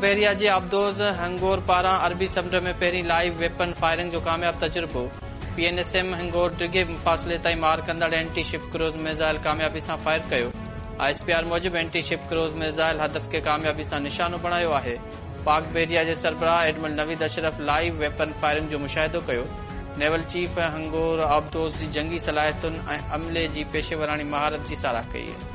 बहरिया जे आबदोज़ हंगोर पारां अरबी समुंड में पहिरीं लाइव वेपन फायरिंग जो कामयाब तजुर्बो। PNSM हंगोर डिघे फ़ासिले ताईं मार कंदड़ एंटी शिप क्रूज़ मिज़ाइल कामयाबी सां फायर कयो। ISPR मूजिबि एंटी शिप क्रूज़ मिज़ाइल हदफ़ खे कामयाबी सां निशानो बणायो आहे। पाक बहरिया जे सरबराह admiral Naveed Ashraf live weapon firing जो मुशाहिदो कयो। नेवल चीफ हंगोर आबदोज़ जी जंगी सलाहियतुनि ऐं अमले जी पेशेवरानी महारत जी साराह कई आहे।